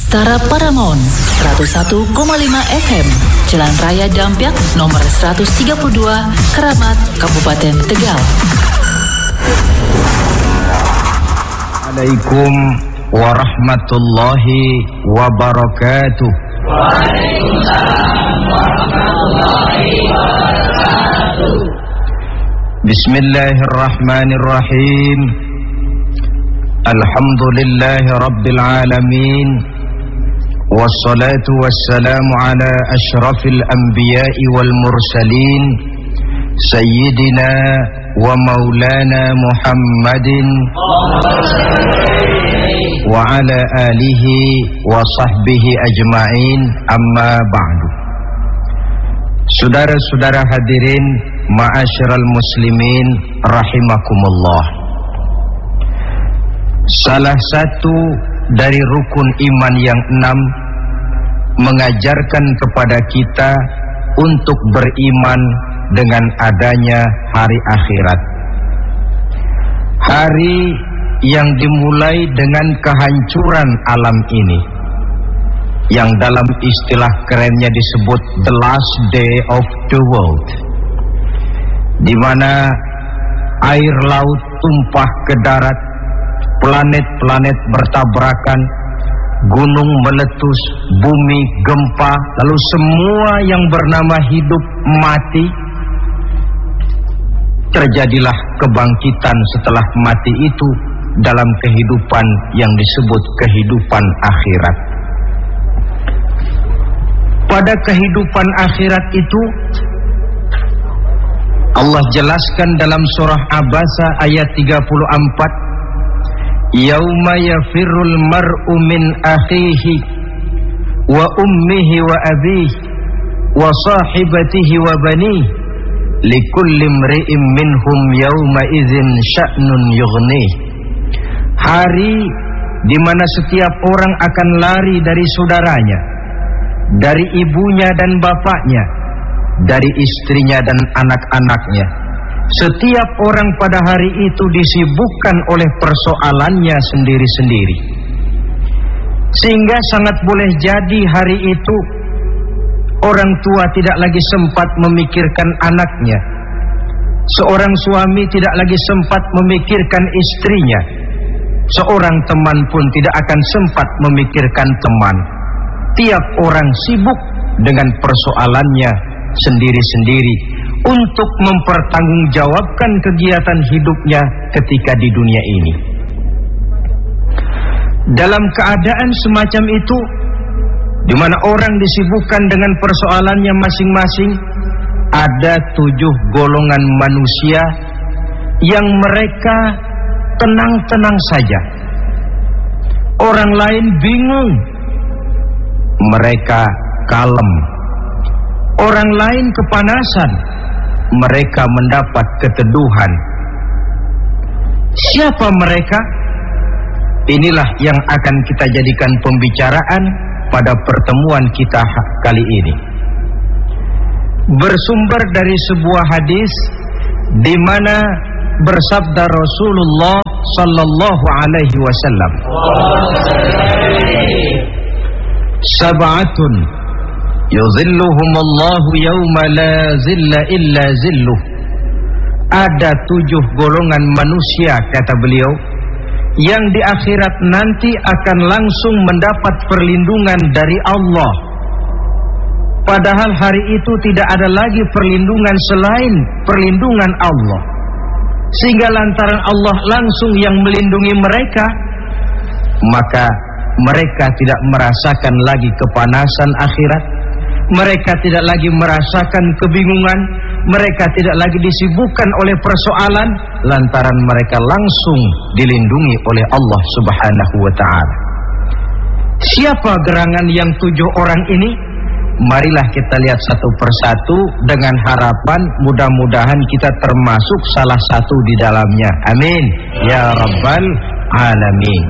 Setara Paramount 101,5 FM Jalan Raya Dampyak nomor 132 Keramat, Kabupaten Tegal. Assalamualaikum warahmatullahi wabarakatuh. Waalaikumsalam warahmatullahi wabarakatuh. Bismillahirrahmanirrahim. Alhamdulillahi rabbil alamin. Wassalatu wassalamu ala ashrafil anbiya'i wal mursalin Sayyidina wa maulana Muhammadin wa ala alihi wa sahbihi ajma'in, amma ba'du. Saudara-saudara hadirin ma'asyiral muslimin rahimakumullah. Salah satu dari rukun iman yang 6 mengajarkan kepada kita untuk beriman dengan adanya hari akhirat. Hari yang dimulai dengan kehancuran alam ini, yang dalam istilah kerennya disebut the last day of the world, di mana air laut tumpah ke darat, planet-planet bertabrakan, gunung meletus, bumi gempa, lalu semua yang bernama hidup mati. Terjadilah kebangkitan setelah mati itu dalam kehidupan yang disebut kehidupan akhirat. Pada kehidupan akhirat itu Allah jelaskan dalam surah Abasa ayat 34, Yauma yafirrul mar'u min akhihi wa ummihi wa abihi wa sahibatihi wa banihi likulli imri'in minhum yauma idzin sya'nun yughnih. Hari di mana setiap orang akan lari dari saudaranya, dari ibunya dan bapaknya, dari istrinya dan anak-anaknya. Setiap orang pada hari itu disibukkan oleh persoalannya sendiri-sendiri. Sehingga sangat boleh jadi hari itu orang tua tidak lagi sempat memikirkan anaknya. Seorang suami tidak lagi sempat memikirkan istrinya. Seorang teman pun tidak akan sempat memikirkan teman. Tiap orang sibuk dengan persoalannya sendiri-sendiri untuk mempertanggungjawabkan kegiatan hidupnya ketika di dunia ini. Dalam keadaan semacam itu, di mana orang disibukkan dengan persoalannya masing-masing, ada 7 golongan manusia yang mereka tenang-tenang saja. Orang lain bingung, mereka kalem. Orang lain kepanasan, mereka mendapat keteduhan. Siapa mereka? Inilah yang akan kita jadikan pembicaraan pada pertemuan kita kali ini. Bersumber dari sebuah hadis di mana bersabda Rasulullah sallallahu alaihi wasallam, Sab'atun yuzilluhumullahu yawma la zilla illa zilluh. Ada 7 golongan manusia, kata beliau, yang di akhirat nanti akan langsung mendapat perlindungan dari Allah. Padahal hari itu tidak ada lagi perlindungan selain perlindungan Allah. Sehingga lantaran Allah langsung yang melindungi mereka, maka mereka tidak merasakan lagi kepanasan akhirat. Mereka tidak lagi merasakan kebingungan. Mereka tidak lagi disibukkan oleh persoalan, lantaran mereka langsung dilindungi oleh Allah Subhanahu wa ta'ala. Siapa gerangan yang 7 orang ini? Marilah kita lihat satu persatu dengan harapan mudah-mudahan kita termasuk salah satu di dalamnya. Amin ya rabbal alamin.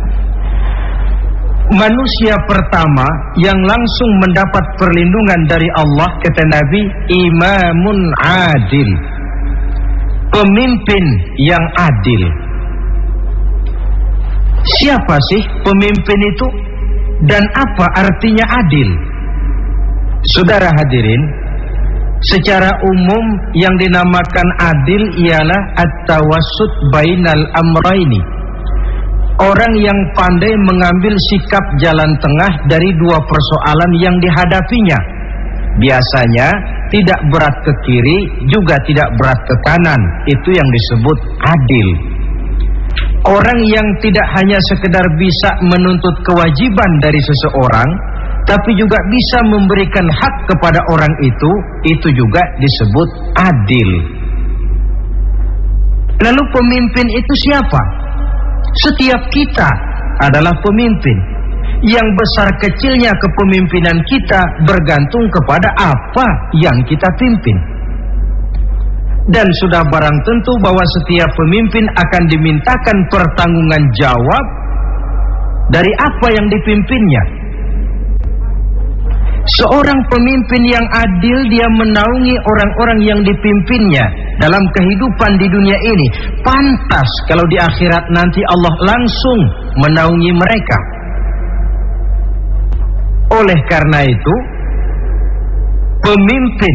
Manusia pertama yang langsung mendapat perlindungan dari Allah, kata Nabi, imamun adil, pemimpin yang adil. Siapa sih pemimpin itu? Dan apa artinya adil? Saudara hadirin, secara umum yang dinamakan adil ialah at-tawassut bainal amraini. Orang yang pandai mengambil sikap jalan tengah dari dua persoalan yang dihadapinya. Biasanya tidak berat ke kiri, juga tidak berat ke kanan. Itu yang disebut adil. Orang yang tidak hanya sekedar bisa menuntut kewajiban dari seseorang, tapi juga bisa memberikan hak kepada orang itu juga disebut adil. Lalu pemimpin itu siapa? Setiap kita adalah pemimpin. Yang besar kecilnya kepemimpinan kita bergantung kepada apa yang kita pimpin. Dan sudah barang tentu bahwa setiap pemimpin akan dimintakan pertanggunggan jawab dari apa yang dipimpinnya. Seorang pemimpin yang adil, dia menaungi orang-orang yang dipimpinnya dalam kehidupan di dunia ini. Pantas kalau di akhirat nanti Allah langsung menaungi mereka. Oleh karena itu, pemimpin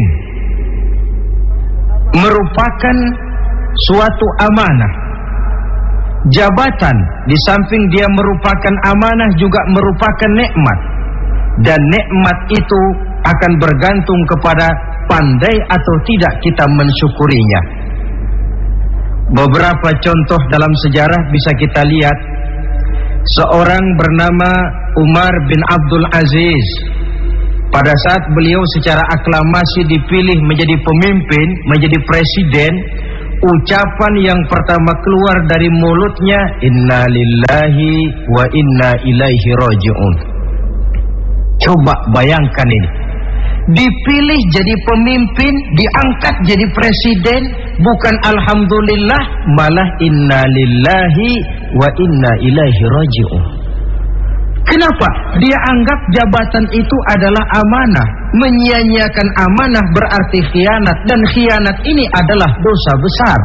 merupakan suatu amanah. Jabatan di samping dia merupakan amanah juga merupakan nikmat. Dan nikmat itu akan bergantung kepada pandai atau tidak kita mensyukurinya. Beberapa contoh dalam sejarah bisa kita lihat. Seorang bernama Umar bin Abdul Aziz. Pada saat beliau secara aklamasi dipilih menjadi pemimpin, menjadi presiden, ucapan yang pertama keluar dari mulutnya, inna lillahi wa inna ilaihi raji'un. Coba bayangkan ini. Dipilih jadi pemimpin, diangkat jadi presiden, bukan alhamdulillah, malah inna lillahi wa inna ilaihi raji'un. Kenapa? Dia anggap jabatan itu adalah amanah. Menyia-nyiakan amanah berarti khianat, dan khianat ini adalah dosa besar.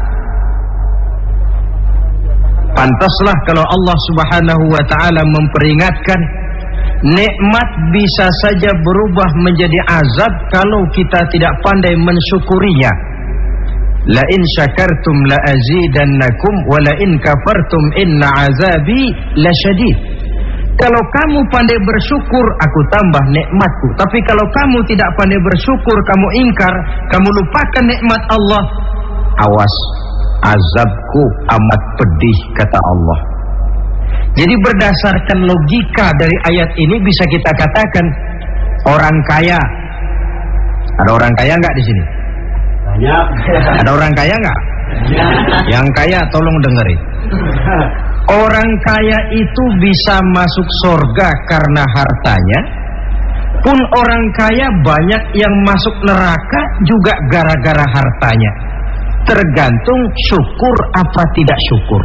Pantaslah kalau Allah Subhanahu wa taala memperingatkan, nikmat bisa saja berubah menjadi azab kalau kita tidak pandai mensyukurinya. La in syakartum la azidannakum wa la in kafartum inna azabi lasyadid. Kalau kamu pandai bersyukur, aku tambah nikmatku. Tapi kalau kamu tidak pandai bersyukur, kamu ingkar, kamu lupakan nikmat Allah, awas, azabku amat pedih, kata Allah. Jadi berdasarkan logika dari ayat ini bisa kita katakan orang kaya. Ada orang kaya nggak di sini? Banyak. Ada orang kaya nggak? Yang kaya tolong dengerin. Orang kaya itu bisa masuk surga karena hartanya. Pun orang kaya banyak yang masuk neraka juga gara-gara hartanya. Tergantung syukur apa tidak syukur.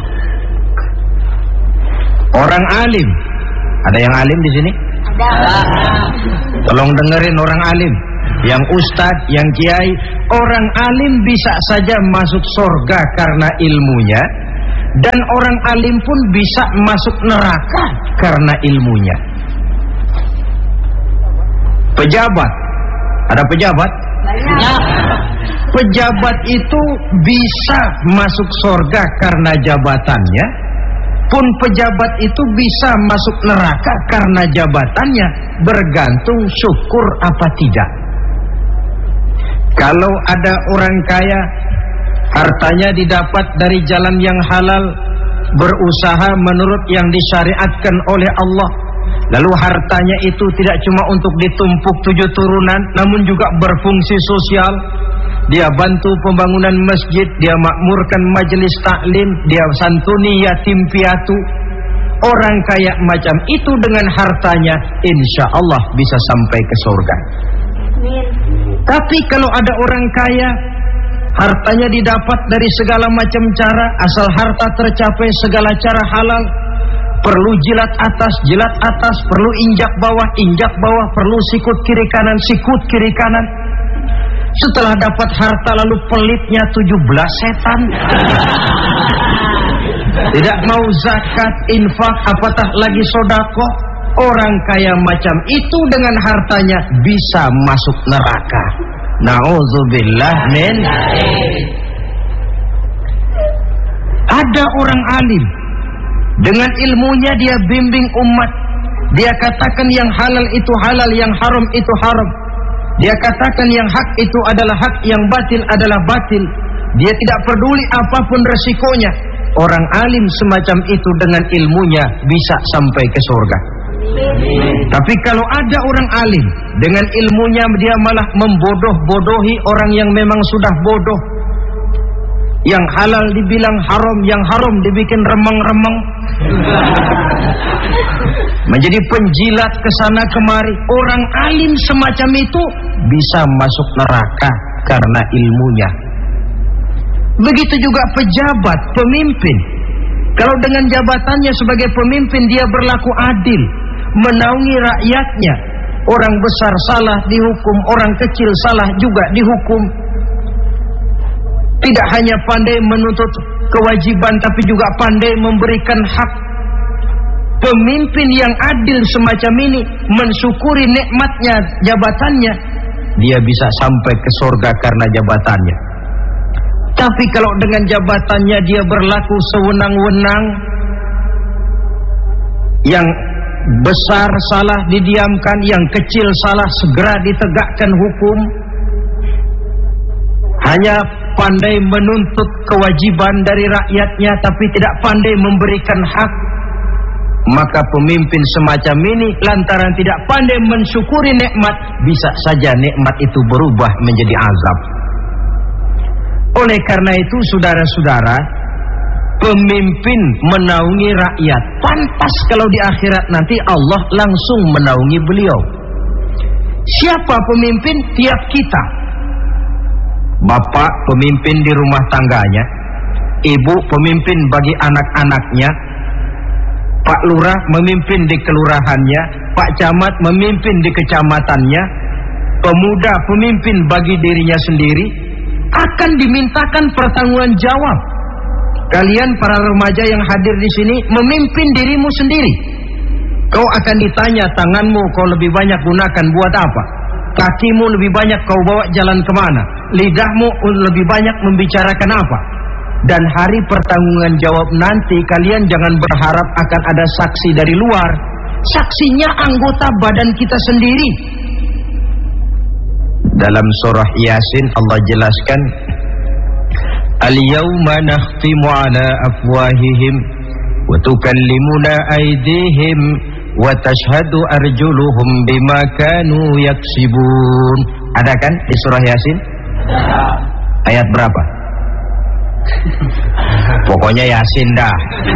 Orang alim, ada yang alim di sini? Ada. Tolong dengerin orang alim, yang ustadz, yang kiai. Orang alim bisa saja masuk surga karena ilmunya, dan orang alim pun bisa masuk neraka karena ilmunya. Pejabat, ada pejabat? Banyak. Pejabat itu bisa masuk surga karena jabatannya, pun pejabat itu bisa masuk neraka karena jabatannya, bergantung syukur apa tidak. Kalau ada orang kaya, hartanya didapat dari jalan yang halal, berusaha menurut yang disyariatkan oleh Allah, lalu hartanya itu tidak cuma untuk ditumpuk 7 turunan, namun juga berfungsi sosial. Dia bantu pembangunan masjid, dia makmurkan majelis taklim, dia santuni yatim piatu. Orang kaya macam itu dengan hartanya, insya Allah bisa sampai ke surga. Tapi kalau ada orang kaya, hartanya didapat dari segala macam cara, asal harta tercapai segala cara halal. Perlu jilat atas, perlu injak bawah, perlu sikut kiri kanan. Setelah dapat harta lalu pelitnya 17 setan. Tidak mau zakat, infak, apatah lagi sodako. Orang kaya macam itu dengan hartanya bisa masuk neraka. Na'udzubillah min. Ada orang alim, dengan ilmunya dia bimbing umat. Dia katakan yang halal itu halal, yang haram itu haram. Dia katakan yang hak itu adalah hak, yang batil adalah batil. Dia tidak peduli apapun resikonya. Orang alim semacam itu dengan ilmunya bisa sampai ke surga. Tapi kalau ada orang alim, dengan ilmunya dia malah membodoh-bodohi orang yang memang sudah bodoh. Yang halal dibilang haram, yang haram dibikin remeng-remeng. Menjadi penjilat ke sana kemari. Orang alim semacam itu bisa masuk neraka karena ilmunya. Begitu juga pejabat, pemimpin. Kalau dengan jabatannya sebagai pemimpin dia berlaku adil, menaungi rakyatnya. Orang besar salah dihukum, orang kecil salah juga dihukum. Tidak hanya pandai menuntut kewajiban, tapi juga pandai memberikan hak. Pemimpin yang adil semacam ini mensyukuri nikmatnya jabatannya, dia bisa sampai ke surga karena jabatannya. Tapi kalau dengan jabatannya dia berlaku sewenang-wenang, yang besar salah didiamkan, yang kecil salah segera ditegakkan hukum, hanya pandai menuntut kewajiban dari rakyatnya tapi tidak pandai memberikan hak, maka pemimpin semacam ini lantaran tidak pandai mensyukuri nikmat, bisa saja nikmat itu berubah menjadi azab. Oleh karena itu saudara-saudara, pemimpin menaungi rakyat, pantas kalau di akhirat nanti Allah langsung menaungi beliau. Siapa pemimpin? Tiap kita. Bapak pemimpin di rumah tangganya, ibu pemimpin bagi anak-anaknya, Pak Lurah memimpin di kelurahannya, Pak Camat memimpin di kecamatannya, pemuda pemimpin bagi dirinya sendiri, akan dimintakan pertanggungan jawab. Kalian para remaja yang hadir di sini memimpin dirimu sendiri. Kau akan ditanya, tanganmu kau lebih banyak gunakan buat apa? Kakimu lebih banyak kau bawa jalan kemana? Lidahmu lebih banyak membicarakan apa? Dan hari pertanggungan jawab nanti kalian jangan berharap akan ada saksi dari luar. Saksinya anggota badan kita sendiri. Dalam surah Yasin Allah jelaskan, Al-yawma nakhtimu ala afwahihim wa tukallimuna aydihim wa tashhadu arjuluhum bima kanu yaksibun. Ada kan di surah Yasin? Ayat berapa? Pokoknya Yasin dah.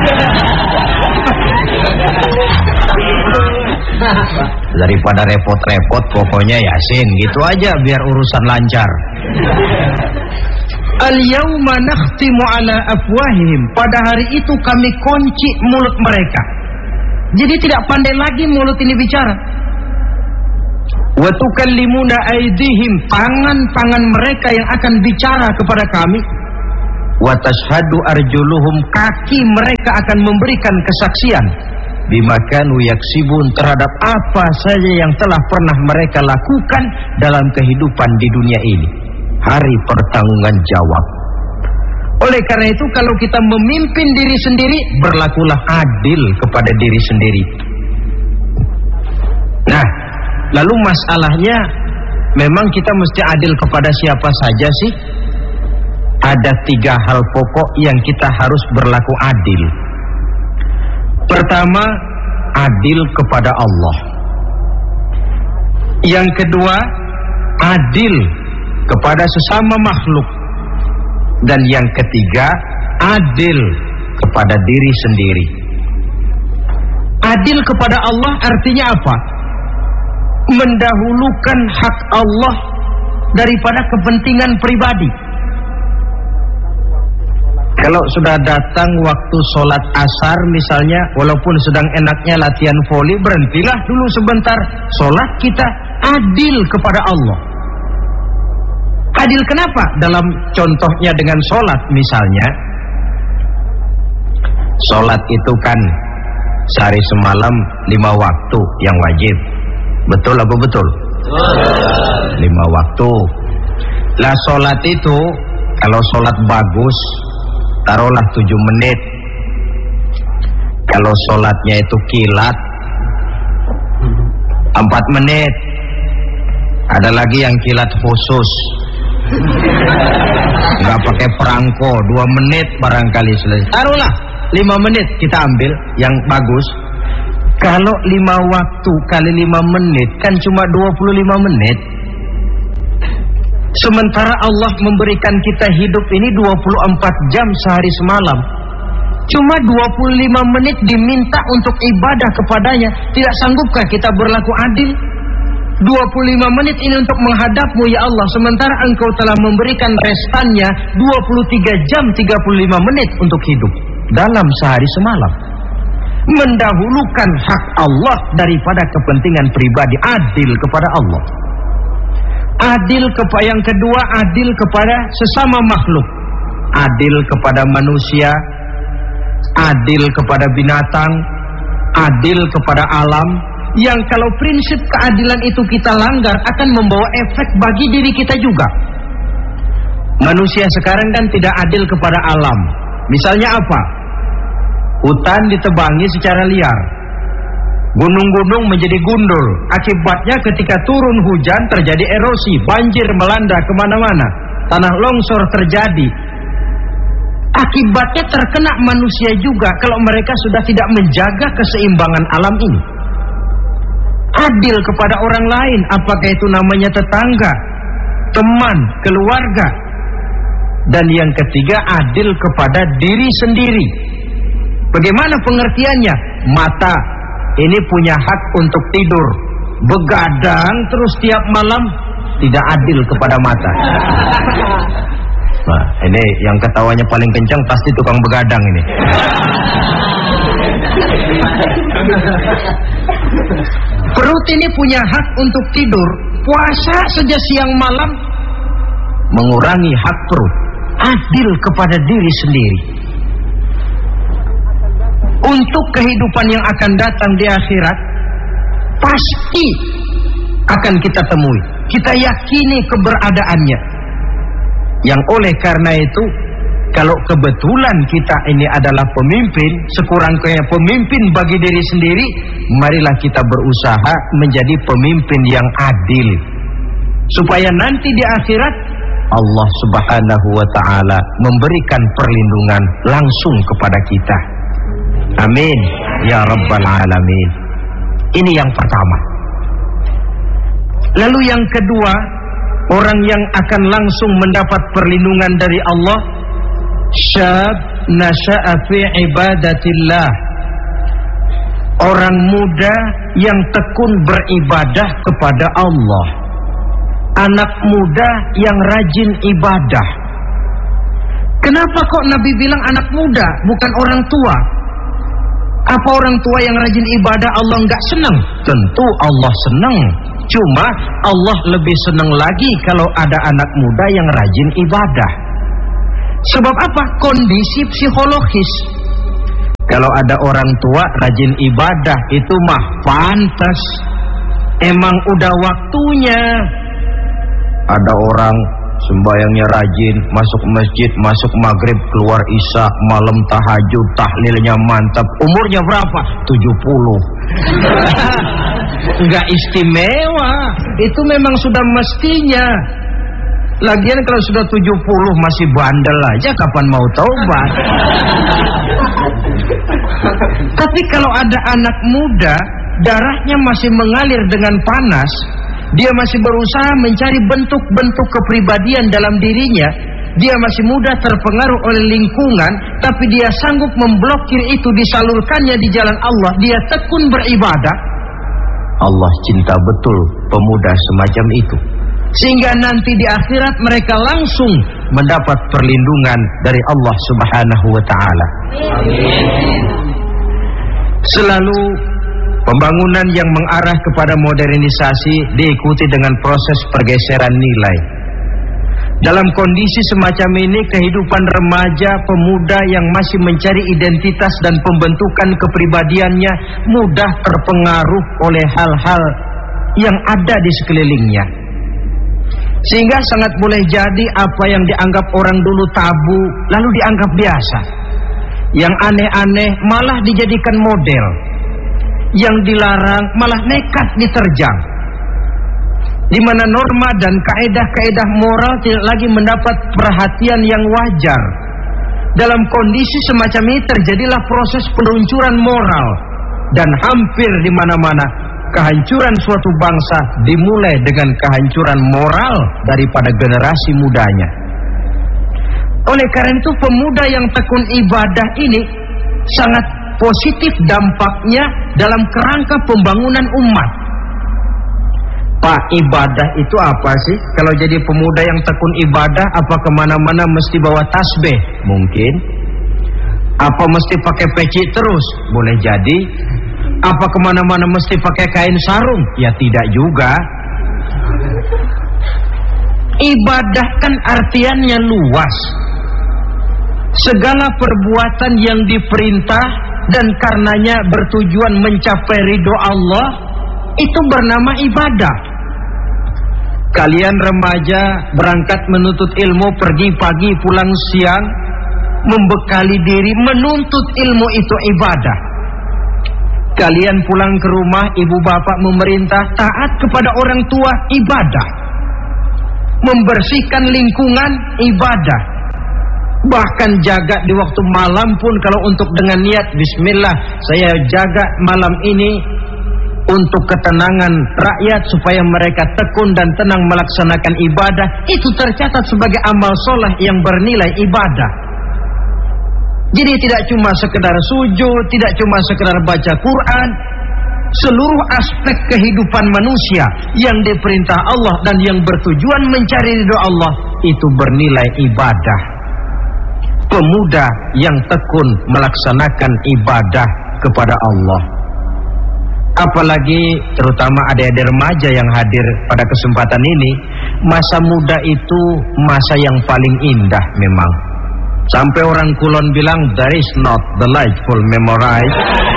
Daripada repot-repot, pokoknya Yasin gitu aja biar urusan lancar. Al-yawma nakhtimu ala afwahihim. Pada hari itu kami kunci mulut mereka. Jadi tidak pandai lagi mulut ini bicara. Wa tukallimuna aydihim, tangan-tangan mereka yang akan bicara kepada kami. Wa tashhadu arjuluhum, kaki mereka akan memberikan kesaksian bima kanu yaksibun, terhadap apa saja yang telah pernah mereka lakukan dalam kehidupan di dunia ini. Hari pertanggungan jawab. Oleh karena itu kalau kita memimpin diri sendiri, berlakulah adil kepada diri sendiri. Nah, lalu masalahnya memang kita mesti adil kepada siapa saja sih? Ada 3 hal pokok yang kita harus berlaku adil. Pertama, adil kepada Allah. Yang kedua, adil kepada sesama makhluk. Dan yang ketiga, adil kepada diri sendiri. Adil kepada Allah artinya apa? Mendahulukan hak Allah daripada kepentingan pribadi. Kalau sudah datang waktu sholat asar misalnya, walaupun sedang enaknya latihan voli, berhentilah dulu sebentar. Sholat kita adil kepada Allah. Adil kenapa? Dalam contohnya dengan sholat misalnya, sholat itu kan sehari semalam 5 waktu yang wajib. Betul apa betul? Betul. 5 waktu. Lah sholat itu, kalau sholat bagus, taruhlah 7 menit. Kalau sholatnya itu kilat, 4 menit. Ada lagi yang kilat khusus, nggak pakai perangko, 2 menit barangkali selesai. Taruhlah 5 menit kita ambil yang bagus. Kalau 5 waktu kali 5 menit kan cuma 25 menit. Sementara Allah memberikan kita hidup ini 24 jam sehari semalam. Cuma 25 menit diminta untuk ibadah kepadanya. Tidak sanggupkah kita berlaku adil? 25 menit ini untuk menghadapmu ya Allah, sementara engkau telah memberikan restannya 23 jam 35 menit untuk hidup dalam sehari semalam. Mendahulukan hak Allah daripada kepentingan pribadi. Adil kepada Allah. Adil kepada yang kedua, adil kepada sesama makhluk. Adil kepada manusia, adil kepada binatang, adil kepada alam. Yang kalau prinsip keadilan itu kita langgar akan membawa efek bagi diri kita juga. Manusia sekarang kan tidak adil kepada alam. Misalnya apa? Hutan ditebangi secara liar, gunung-gunung menjadi gundul. Akibatnya ketika turun hujan terjadi erosi, banjir melanda kemana-mana, tanah longsor terjadi. Akibatnya terkena manusia juga kalau mereka sudah tidak menjaga keseimbangan alam ini. Adil kepada orang lain, apakah itu namanya tetangga, teman, keluarga. Dan yang ketiga, adil kepada diri sendiri. Bagaimana pengertiannya? Mata ini punya hak untuk tidur, begadang terus tiap malam, tidak adil kepada mata. Nah, ini yang ketawanya paling kencang pasti tukang begadang ini. Perut ini punya hak untuk tidur, puasa saja siang malam, mengurangi hak perut. Adil kepada diri sendiri. Untuk kehidupan yang akan datang di akhirat, pasti akan kita temui. Kita yakini keberadaannya. Yang oleh karena itu, kalau kebetulan kita ini adalah pemimpin, sekurang-kurangnya pemimpin bagi diri sendiri, marilah kita berusaha menjadi pemimpin yang adil. Supaya nanti di akhirat, Allah Subhanahu wa ta'ala memberikan perlindungan langsung kepada kita. Amin ya Rabbal Alamin. Ini yang pertama. Lalu yang kedua, orang yang akan langsung mendapat perlindungan dari Allah, syab nasha'a fi ibadatillah. Orang muda yang tekun beribadah kepada Allah. Anak muda yang rajin ibadah. Kenapa kok Nabi bilang anak muda, bukan orang tua? Apa orang tua yang rajin ibadah Allah enggak senang? Tentu Allah senang. Cuma Allah lebih senang lagi kalau ada anak muda yang rajin ibadah. Sebab apa? Kondisi psikologis. Kalau ada orang tua rajin ibadah itu mah pantas. Emang udah waktunya. Ada orang sembayangnya rajin, masuk masjid, masuk maghrib, keluar isya, malam tahajud, tahlilnya mantap. Umurnya berapa? 70. Enggak istimewa. Itu memang sudah mestinya. Lagian kalau sudah 70 masih bandel aja, kapan mau taubat? Tapi kalau ada anak muda, darahnya masih mengalir dengan panas, dia masih berusaha mencari bentuk-bentuk kepribadian dalam dirinya, dia masih mudah terpengaruh oleh lingkungan, tapi dia sanggup memblokir itu, disalurkannya di jalan Allah, dia tekun beribadah. Allah cinta betul pemuda semacam itu. Sehingga nanti di akhirat mereka langsung mendapat perlindungan dari Allah Subhanahu wa ta'ala. Selalu pembangunan yang mengarah kepada modernisasi diikuti dengan proses pergeseran nilai. Dalam kondisi semacam ini, kehidupan remaja, pemuda yang masih mencari identitas dan pembentukan kepribadiannya mudah terpengaruh oleh hal-hal yang ada di sekelilingnya. Sehingga sangat boleh jadi apa yang dianggap orang dulu tabu, lalu dianggap biasa. Yang aneh-aneh malah dijadikan model. Yang dilarang malah nekat diterjang. Di mana norma dan kaedah-kaedah moral tidak lagi mendapat perhatian yang wajar. Dalam kondisi semacam ini terjadilah proses peluncuran moral, dan hampir di mana-mana kehancuran suatu bangsa dimulai dengan kehancuran moral daripada generasi mudanya. Oleh karena itu, pemuda yang tekun ibadah ini sangat positif dampaknya dalam kerangka pembangunan umat. Pak, ibadah itu apa sih? Kalau jadi pemuda yang tekun ibadah, apa kemana-mana mesti bawa tasbih? Mungkin. Apa mesti pakai peci terus? Boleh jadi. Apa kemana-mana mesti pakai kain sarung? Ya tidak juga. Ibadah kan artiannya luas. Segala perbuatan yang diperintah dan karenanya bertujuan mencapai ridho Allah, itu bernama ibadah. Kalian remaja berangkat menuntut ilmu, pergi pagi pulang siang, membekali diri menuntut ilmu, itu ibadah. Kalian pulang ke rumah, ibu bapak memerintah taat kepada orang tua, ibadah. Membersihkan lingkungan, ibadah. Bahkan jaga di waktu malam pun, kalau untuk dengan niat bismillah, saya jaga malam ini untuk ketenangan rakyat supaya mereka tekun dan tenang melaksanakan ibadah, itu tercatat sebagai amal soleh yang bernilai ibadah. Jadi tidak cuma sekedar sujud, tidak cuma sekedar baca Quran, seluruh aspek kehidupan manusia yang diperintah Allah dan yang bertujuan mencari ridho Allah, itu bernilai ibadah. Pemuda yang tekun melaksanakan ibadah kepada Allah, apalagi terutama adik-adik remaja yang hadir pada kesempatan ini, masa muda itu masa yang paling indah memang. Sampai orang Kulon bilang, there is not the delightful memorize.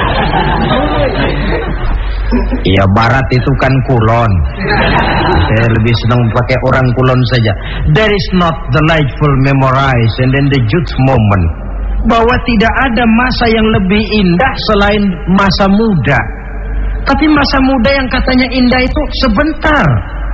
Iya, barat itu kan Kulon. Saya lebih senang pakai orang Kulon saja. There is not the delightful memorize and then the youth moment. Bahwa tidak ada masa yang lebih indah selain masa muda. Tapi masa muda yang katanya indah itu sebentar.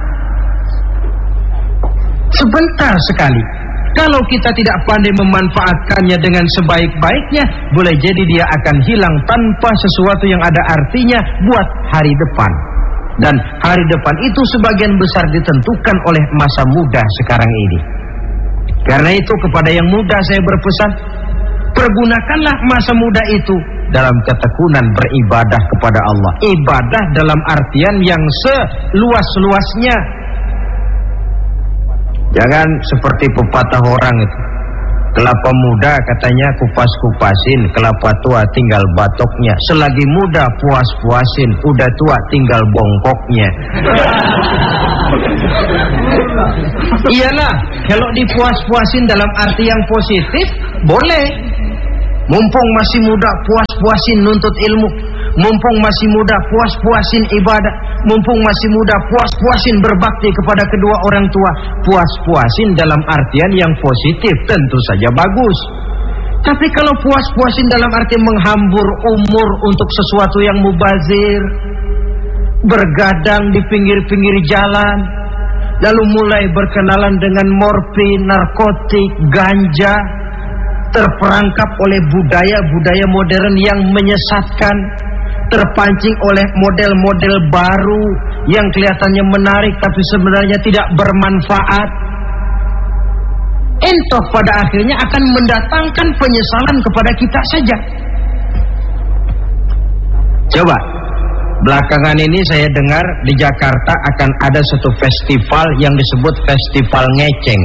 Sebentar sekali. Kalau kita tidak pandai memanfaatkannya dengan sebaik-baiknya, boleh jadi dia akan hilang tanpa sesuatu yang ada artinya buat hari depan. Dan hari depan itu sebagian besar ditentukan oleh masa muda sekarang ini. Karena itu kepada yang muda saya berpesan, pergunakanlah masa muda itu dalam ketekunan beribadah kepada Allah. Ibadah dalam artian yang seluas-luasnya. Jangan seperti pepatah orang itu, kelapa muda katanya kupas-kupasin, kelapa tua tinggal batoknya. Selagi muda puas-puasin, udah tua tinggal bongkoknya. Iyalah, kalau dipuas-puasin dalam arti yang positif, boleh. Mumpung masih muda, puas-puasin nuntut ilmu. Mumpung masih muda, puas-puasin ibadah. Mumpung masih muda, puas-puasin berbakti kepada kedua orang tua. Puas-puasin dalam artian yang positif tentu saja bagus. Tapi kalau puas-puasin dalam arti menghambur umur untuk sesuatu yang mubazir, bergadang di pinggir-pinggir jalan, lalu mulai berkenalan dengan morfin, narkotik, ganja, terperangkap oleh budaya-budaya modern yang menyesatkan, terpancing oleh model-model baru yang kelihatannya menarik tapi sebenarnya tidak bermanfaat, entah pada akhirnya akan mendatangkan penyesalan kepada kita saja. Coba, belakangan ini saya dengar di Jakarta akan ada satu festival yang disebut Festival Ngeceng.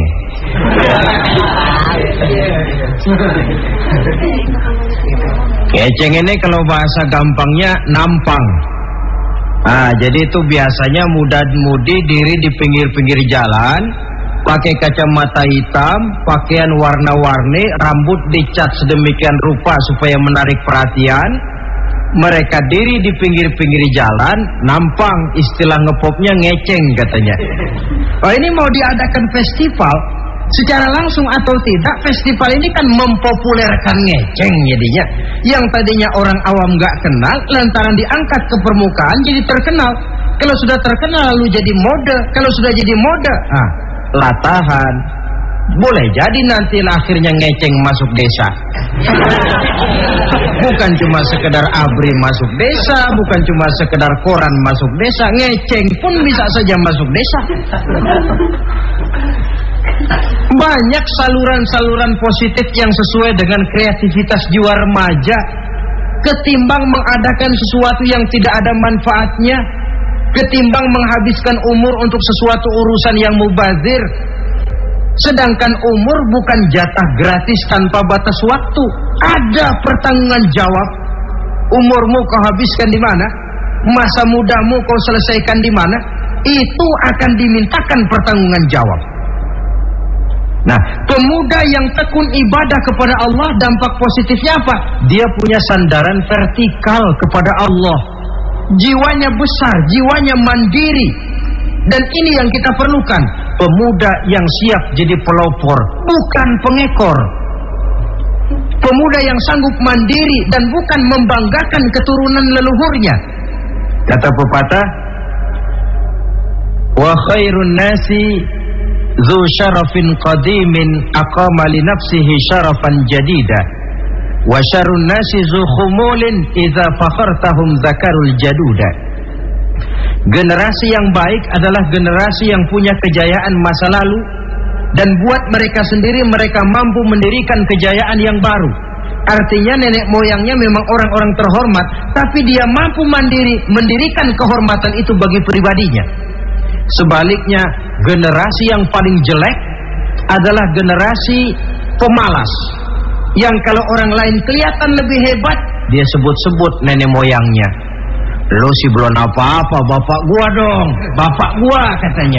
Ngeceng ini kalau bahasa gampangnya nampang. Jadi itu biasanya muda-mudi diri di pinggir-pinggir jalan, pakai kacamata hitam, pakaian warna-warni, rambut dicat sedemikian rupa supaya menarik perhatian. Mereka diri di pinggir-pinggir jalan, nampang, istilah ngepopnya ngeceng katanya. Oh, ini mau diadakan festival, secara langsung atau tidak, festival ini kan mempopulerkan ngeceng jadinya. Yang tadinya orang awam gak kenal, lantaran diangkat ke permukaan jadi terkenal. Kalau sudah terkenal lalu jadi mode, kalau sudah jadi mode, latahan. Boleh jadi nanti akhirnya ngeceng masuk desa. Bukan cuma sekedar ABRI masuk desa, bukan cuma sekedar koran masuk desa, ngeceng pun bisa saja masuk desa. Banyak saluran-saluran positif yang sesuai dengan kreativitas jiwa remaja, ketimbang mengadakan sesuatu yang tidak ada manfaatnya, ketimbang menghabiskan umur untuk sesuatu urusan yang mubazir. Sedangkan umur bukan jatah gratis tanpa batas waktu, ada pertanggungan jawab. Umurmu kau habiskan di mana, masa mudamu kau selesaikan di mana, itu akan dimintakan pertanggungan jawab. Nah, pemuda yang tekun ibadah kepada Allah, dampak positifnya apa? Dia punya sandaran vertikal kepada Allah. Jiwanya besar, jiwanya mandiri. Dan ini yang kita perlukan, pemuda yang siap jadi pelopor, bukan pengekor. Pemuda yang sanggup mandiri dan bukan membanggakan keturunan leluhurnya. Kata pepatah, wa khairun nasi dzu syarafin qadimin aqama li nafsihi syarafan jadida wa syarrun nasi dzu khumulin idza fakhartahum zakarul jaduda. Generasi yang baik adalah generasi yang punya kejayaan masa lalu, dan buat mereka sendiri mereka mampu mendirikan kejayaan yang baru. Artinya nenek moyangnya memang orang-orang terhormat, tapi dia mampu mandiri mendirikan kehormatan itu bagi pribadinya. Sebaliknya, generasi yang paling jelek adalah generasi pemalas, yang kalau orang lain kelihatan lebih hebat, dia sebut-sebut nenek moyangnya. Lu sih belum apa-apa, bapak gua dong, bapak gua katanya.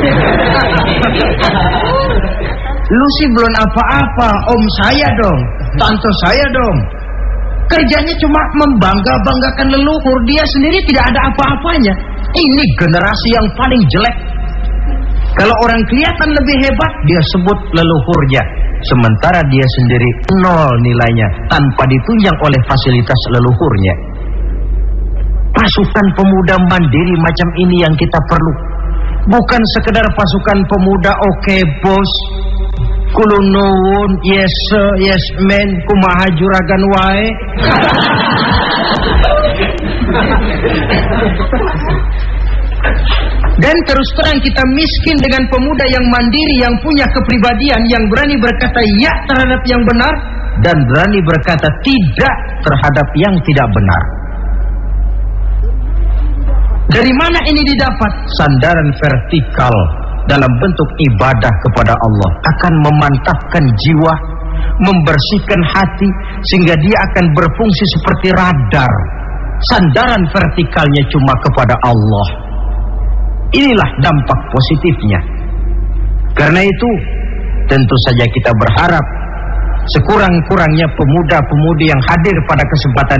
Lu sih belum apa-apa, om saya dong, tante saya dong. Kerjanya cuma membangga-banggakan leluhur, dia sendiri tidak ada apa-apanya. Ini generasi yang paling jelek. Kalau orang kelihatan lebih hebat, dia sebut leluhurnya, sementara dia sendiri nol nilainya, tanpa ditunjang oleh fasilitas leluhurnya. Pasukan pemuda mandiri macam ini yang kita perlu. Bukan sekedar pasukan pemuda oke bos, kulun nuwun, yes sir, yes man, kumaha juragan wae. Dan terus terang kita miskin dengan pemuda yang mandiri, yang punya kepribadian, yang berani berkata ya terhadap yang benar dan berani berkata tidak terhadap yang tidak benar. Dari mana ini didapat? Sandaran vertikal dalam bentuk ibadah kepada Allah akan memantapkan jiwa, membersihkan hati, sehingga dia akan berfungsi seperti radar. Sandaran vertikalnya cuma kepada Allah. Inilah dampak positifnya. Karena itu, tentu saja kita berharap sekurang-kurangnya pemuda-pemudi yang hadir pada kesempatan